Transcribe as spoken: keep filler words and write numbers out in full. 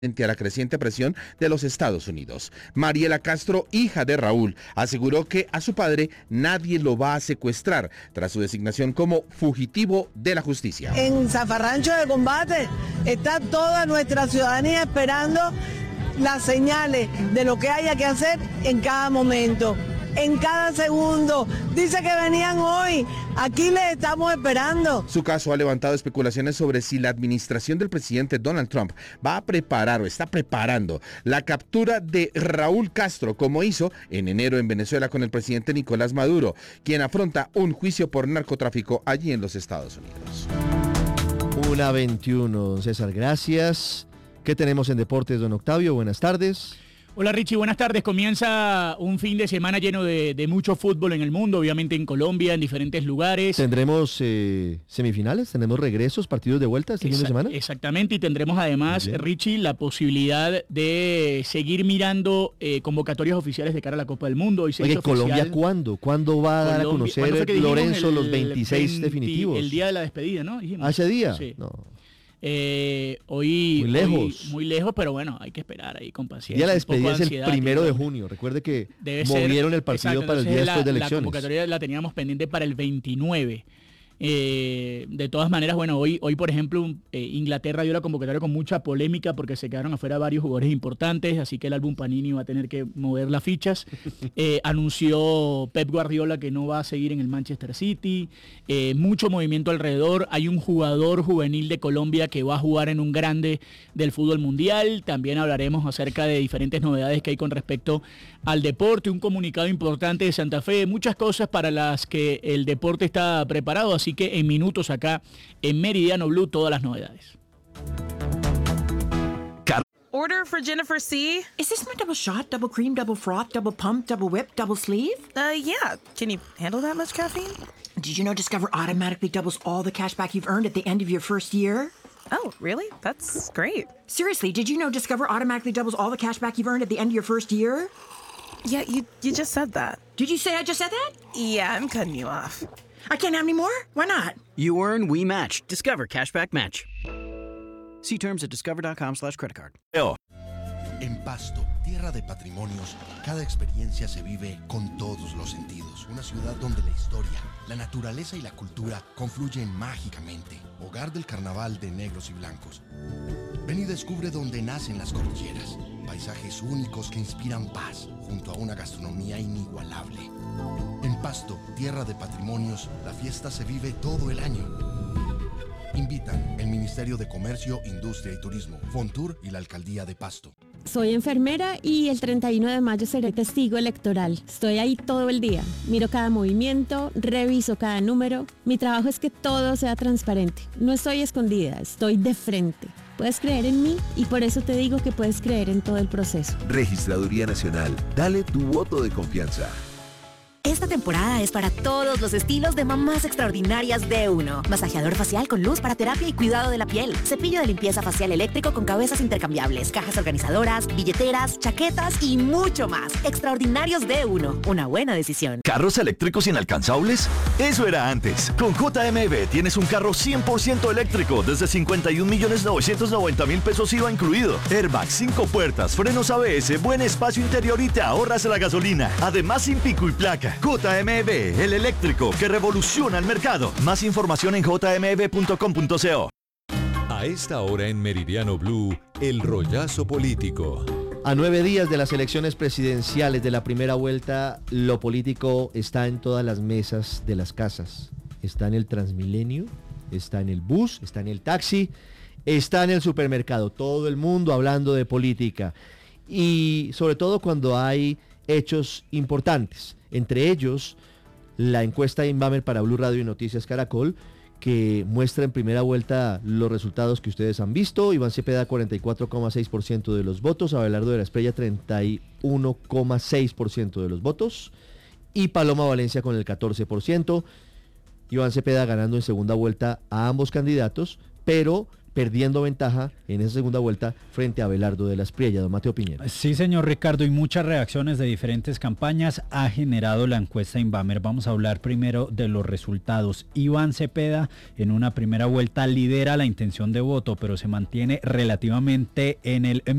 frente a la creciente presión de los Estados Unidos. Mariela Castro, hija de Raúl, aseguró que a su padre nadie lo va a secuestrar tras su designación como fugitivo de la justicia. En Zafarrancho de Combate está toda nuestra ciudadanía esperando las señales de lo que haya que hacer en cada momento, en cada segundo. Dice que venían hoy, aquí les estamos esperando. Su caso ha levantado especulaciones sobre si la administración del presidente Donald Trump va a preparar o está preparando la captura de Raúl Castro, como hizo en enero en Venezuela con el presidente Nicolás Maduro, quien afronta un juicio por narcotráfico allí en los Estados Unidos. una veintiuno, don César, gracias. ¿Qué tenemos en deportes, don Octavio? Buenas tardes. Hola Richie, buenas tardes. Comienza un fin de semana lleno de, de mucho fútbol en el mundo, obviamente en Colombia, en diferentes lugares. ¿Tendremos eh, semifinales? ¿Tendremos regresos, partidos de vuelta este Exact- fin de semana? Exactamente, y tendremos además, Richie, la posibilidad de seguir mirando eh, convocatorias oficiales de cara a la Copa del Mundo. Hoy se Oye, hizo ¿Colombia oficial. cuándo? ¿Cuándo va a dar Colombia, a conocer Lorenzo el, los veintiséis veinte, definitivos? El día de la despedida, ¿no? Dijimos. ¿Ah, ese día? Sí. No. Eh, hoy, muy lejos. Hoy, muy lejos, pero bueno, hay que esperar ahí con paciencia. El día de la despedida es el ansiedad, primero de ¿no? junio. Recuerde que Debe movieron ser, el partido exacto, para el día la, después de elecciones. La convocatoria la teníamos pendiente para el veintinueve. Eh, de todas maneras, bueno, hoy, hoy por ejemplo, eh, Inglaterra dio la convocatoria con mucha polémica porque se quedaron afuera varios jugadores importantes, así que el álbum Panini va a tener que mover las fichas. Eh, anunció Pep Guardiola que no va a seguir en el Manchester City. Eh, mucho movimiento alrededor. Hay un jugador juvenil de Colombia que va a jugar en un grande del fútbol mundial. También hablaremos acerca de diferentes novedades que hay con respecto al deporte. Un comunicado importante de Santa Fe. Muchas cosas para las que el deporte está preparado, así que en minutos acá en Meridiano Blue todas las novedades. Order for Jennifer C. Is this my double shot, double cream, double froth, double pump, double whip, double sleeve? Uh, yeah. Can you handle that much caffeine? Did you know Discover automatically doubles all the cash back you've earned at the end of your first year? Oh, really? That's great. Seriously, did you know Discover automatically doubles all the cash back you've earned at the end of your first year? Yeah, you, you just said that. Did you say I just said that? Yeah, I'm cutting you off. I can't have any more? Why not? You earn, we match. Discover Cashback Match. See terms at discover.com slash credit card. En Pasto, tierra de patrimonios, cada experiencia se vive con todos los sentidos. Una ciudad donde la historia, la naturaleza y la cultura confluyen mágicamente. Hogar del carnaval de negros y blancos. Ven y descubre dónde nacen las cordilleras. Paisajes únicos que inspiran paz, junto a una gastronomía inigualable. En Pasto, tierra de patrimonios, la fiesta se vive todo el año. Invitan el Ministerio de Comercio, Industria y Turismo, Fontur y la Alcaldía de Pasto. Soy enfermera y el treinta y uno de mayo seré testigo electoral. Estoy ahí todo el día. Miro cada movimiento, reviso cada número. Mi trabajo es que todo sea transparente. No estoy escondida, estoy de frente. Puedes creer en mí y por eso te digo que puedes creer en todo el proceso. Registraduría Nacional, dale tu voto de confianza. Esta temporada es para todos los estilos de mamás extraordinarias de uno. Masajeador facial con luz para terapia y cuidado de la piel. Cepillo de limpieza facial eléctrico con cabezas intercambiables. Cajas organizadoras, billeteras, chaquetas y mucho más. Extraordinarios de uno. Una buena decisión. ¿Carros eléctricos inalcanzables? Eso era antes. Con J M B tienes un carro cien por ciento eléctrico desde cincuenta y un millones novecientos noventa mil pesos I V A incluido. Airbag, cinco puertas, frenos A B S, buen espacio interior y te ahorras la gasolina. Además sin pico y placa. J M B, el eléctrico que revoluciona el mercado. Más información en j m b punto com punto co. A esta hora en Meridiano Blue, el rollazo político. A nueve días de las elecciones presidenciales de la primera vuelta, lo político está en todas las mesas de las casas. Está en el Transmilenio, está en el bus, está en el taxi, está en el supermercado. Todo el mundo hablando de política. Y sobre todo cuando hay hechos importantes. Entre ellos, la encuesta de Inbamer para Blue Radio y Noticias Caracol, que muestra en primera vuelta los resultados que ustedes han visto. Iván Cepeda, cuarenta y cuatro coma seis por ciento de los votos. Abelardo de la Espriella, treinta y uno coma seis por ciento de los votos. Y Paloma Valencia con el catorce por ciento. Iván Cepeda ganando en segunda vuelta a ambos candidatos, pero perdiendo ventaja en esa segunda vuelta frente a Abelardo de la Espriella. Don Mateo Piñera. Sí, señor Ricardo, y muchas reacciones de diferentes campañas ha generado la encuesta Inbamer. Vamos a hablar primero de los resultados. Iván Cepeda en una primera vuelta lidera la intención de voto, pero se mantiene relativamente en el